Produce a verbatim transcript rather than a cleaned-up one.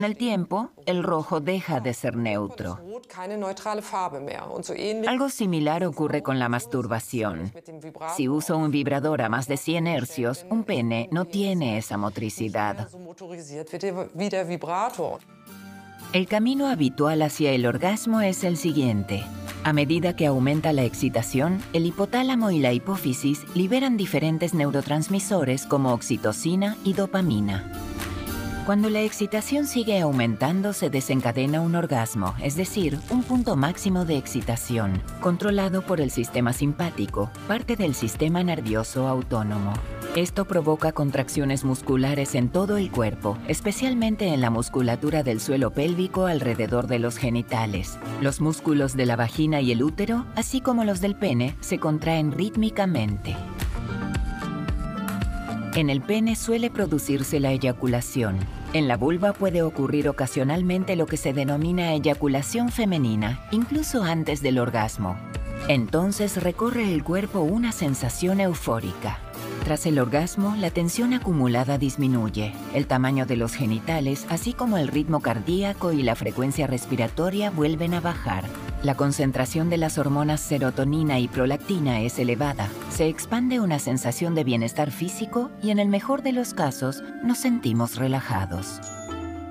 Con el tiempo, el rojo deja de ser neutro. Algo similar ocurre con la masturbación. Si uso un vibrador a más de cien hercios, un pene no tiene esa motricidad. El camino habitual hacia el orgasmo es el siguiente. A medida que aumenta la excitación, el hipotálamo y la hipófisis liberan diferentes neurotransmisores como oxitocina y dopamina. Cuando la excitación sigue aumentando, se desencadena un orgasmo, es decir, un punto máximo de excitación, controlado por el sistema simpático, parte del sistema nervioso autónomo. Esto provoca contracciones musculares en todo el cuerpo, especialmente en la musculatura del suelo pélvico alrededor de los genitales. Los músculos de la vagina y el útero, así como los del pene, se contraen rítmicamente. En el pene suele producirse la eyaculación. En la vulva puede ocurrir ocasionalmente lo que se denomina eyaculación femenina, incluso antes del orgasmo. Entonces recorre el cuerpo una sensación eufórica. Tras el orgasmo, la tensión acumulada disminuye, el tamaño de los genitales, así como el ritmo cardíaco y la frecuencia respiratoria vuelven a bajar. La concentración de las hormonas serotonina y prolactina es elevada. Se expande una sensación de bienestar físico y en el mejor de los casos nos sentimos relajados.